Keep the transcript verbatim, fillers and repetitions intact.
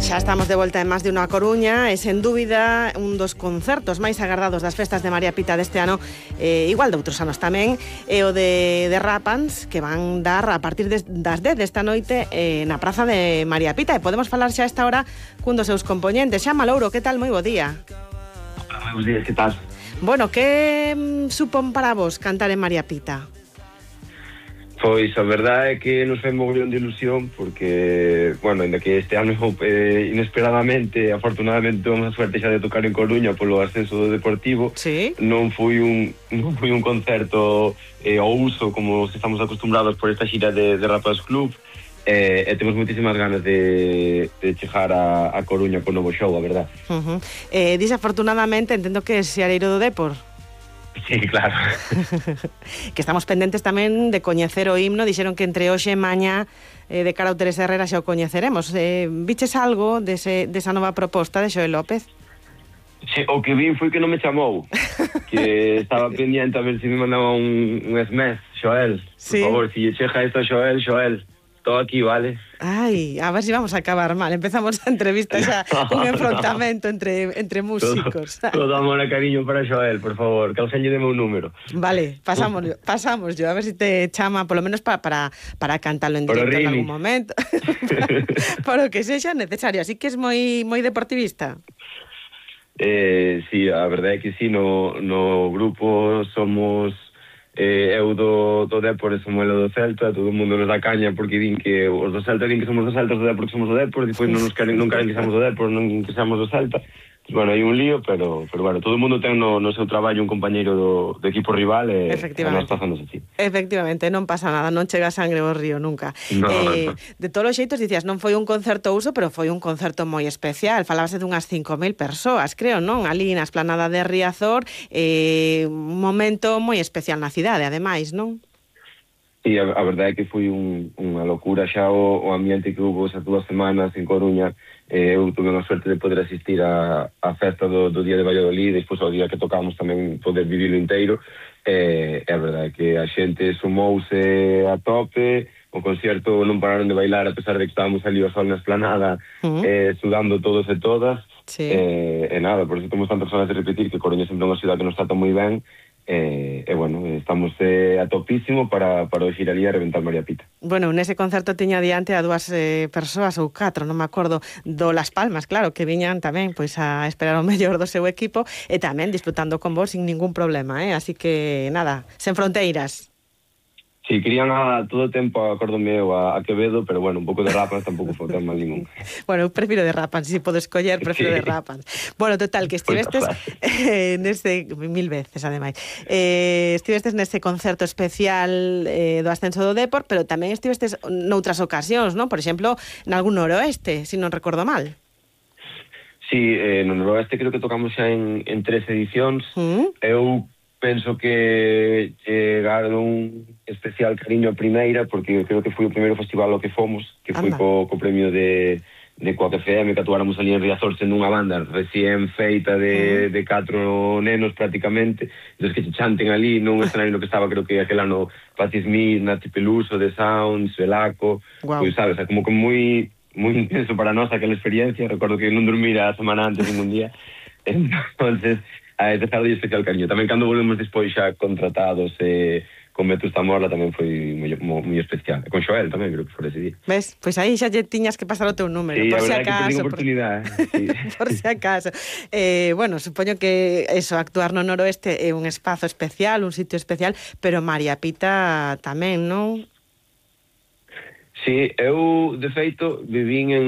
Xa estamos de volta en Más de Unha Coruña. É sen dúbida un dos concertos máis agardados das festas de María Pita deste ano, eh, igual de outros anos tamén, é o de, de Rapans, que van dar a partir de, das dez desta noite eh, na praza de María Pita. E podemos falar xa a esta hora cun dos seus componentes. Xama Louro, que tal? Moi bo día. Moi bons días, que tal? Bueno, que mm, supón para vos cantar en María Pita? Pois a verdade é que nos fai mogollón de ilusión porque, bueno, ainda que este ano eh, inesperadamente, afortunadamente temos a suerte xa de tocar en Coruña polo ascenso do Deportivo. Sí. Non foi un non foi un concerto eh, ao uso como se estamos acostumbrados por esta xira de, de Rapaz Club, eh, e temos moitísimas ganas de, de chegar a, a Coruña con novo show, a verdad. Uh -huh. eh, Desafortunadamente entendo que é Seareiro do Depor. Sí, claro. Que estamos pendentes tamén de coñecer o himno. Dixeron que entre hoxe e mañá eh, de cara ao Teresa Herrera xa o coñeceremos. eh, Viches algo dese, desa nova proposta de Xoel López? Sí, o que vi foi que non me chamou, que estaba pendiente a ver se me mandaba un, un S M S. Xoel, sí. Por favor, si cheja isto a Xoel, Xoel, todo aquí, vale? Ai, a ver se si vamos a acabar mal. Empezamos a entrevista xa un enfrontamento no. entre, entre músicos. Todo, todo amor e cariño para Xoel, por favor, que alguén lle deme un número. Vale, pasamos, pasamos yo, a ver se si te chama, polo menos para, para, para cantarlo en directo en algún momento. Por o que sexa necesario, así que es moi moi deportivista. Eh, sí, a verdade é que sí, no, no grupo somos... Eh, eu do, do Depor e Samuel do Celta, todo o mundo nos dá caña porque din que os do Celta din que somos do Celta, os do Depor que somos do Depor, e depois non nos queren, non queren que seamos do Depor, non que seamos do Celta. Pues, bueno, hai un lío, pero, pero bueno, todo o mundo ten no, no seu traballo un compañeiro do, do equipo rival e, e nós pasamos así. Efectivamente, non pasa nada, non chega sangre ao río nunca. No, eh, no. De todos os xeitos, dicías, non foi un concerto uso, pero foi un concerto moi especial. Falábase dunhas cinco mil persoas, creo, non? Ali na esplanada de Riazor, eh, un momento moi especial na cidade, ademais, non? Sí, a, a verdade é que foi un, unha locura xa o, o ambiente que hubo esas dúas semanas en Coruña. Eh, eu tuve a suerte de poder asistir a, a festa do, do Día de Valladolid, e despois ao día que tocamos tamén poder vivilo inteiro. Eh, é a verdade que a xente sumouse a tope, o concierto non pararon de bailar a pesar de que estábamos ali ao sol na esplanada, uh -huh. eh, sudando todos e todas. Sí. Eh, e nada, por eso temos tantas ganas de repetir que Coruña sempre é unha cidade que nos trata moi ben. E, eh, eh, bueno, estamos eh, a topísimo para, para o xir ali a reventar María Pita. Bueno, nese concerto tiña diante a dúas eh, persoas ou catro, non me acordo, do Las Palmas, claro, que viñan tamén pois a esperar o mellor do seu equipo e tamén disfrutando con vos sin ningún problema, eh? Así que, nada, sen fronteiras. Sí, querían a todo o tempo a Cordomeu, a, a Quevedo, pero bueno, un pouco de Rapans tampouco foi tan mal ningún. Bueno, eu prefiro de Rapans, se si podo escoller, prefiro sí. de Rapans. Bueno, total, que estivestes eh, neste, mil veces, ademais, eh, estivestes neste concerto especial eh, do ascenso do Depor, pero tamén estivestes noutras ocasións, non? Por exemplo, nalgún noroeste, se non recordo mal. Sí, eh, no noroeste creo que tocamos xa en, en tres edicións. Mm. Eu penso que chegaron un especial cariño a primeira, porque creo que foi o primeiro festival ao que fomos, que foi co, co premio de, de Coac F M, que atuáramos ali en Riazor sendo unha banda recién feita de, de catro nenos prácticamente, entonces que che chanten ali nun escenario no que estaba, creo que aquel ano Patti Smith, Nati Peluso, The Sounds, Velaco, wow. Pois sabes, como que moi moi intenso para nós aquela experiencia. Recordo que non dormira a semana antes ningún día, entonces a empezar de especial cariño. Tamén cando volvemos despois xa contratados eh, con Vetusta Morla tamén foi moi, moi, moi especial. E con Xoel tamén, creo que foi ese día. Ves? Pois aí xa lle tiñas que pasar o teu número, sí, por si acaso. Sí, a verdade que oportunidade. Por, sí. por si acaso. Eh, bueno, supoño que eso, actuar no noroeste é un espazo especial, un sitio especial, pero María Pita tamén, non? Sí, eu, de feito, vivín en